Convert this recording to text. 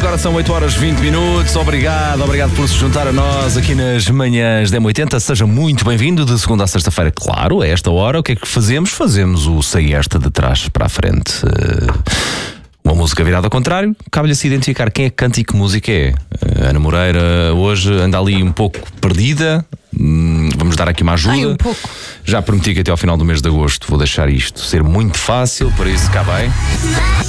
Agora são 8h20. Obrigado por se juntar a nós aqui nas manhãs da M80. Seja muito bem-vindo de segunda a sexta-feira. Claro, a esta hora, o que é que fazemos? Fazemos o Sei Esta de trás para a frente. Uma música virada ao contrário, cabe-lhe se identificar quem é que canta e que música é. Ana Moreira hoje anda ali um pouco perdida. Vamos dar aqui uma ajuda. Um pouco. Já prometi que até ao final do mês de agosto vou deixar isto ser muito fácil, por isso cá bem.